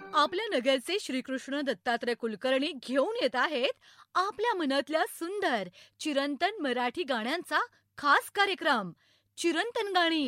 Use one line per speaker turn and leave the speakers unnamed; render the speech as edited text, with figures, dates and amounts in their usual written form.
आपल्या नगरचे श्रीकृष्ण दत्तात्रय कुलकर्णी घेऊन येत आहेत आपल्या मनातल्या सुंदर चिरंतन मराठी गाण्यांचा खास कार्यक्रम चिरंतन गाणी.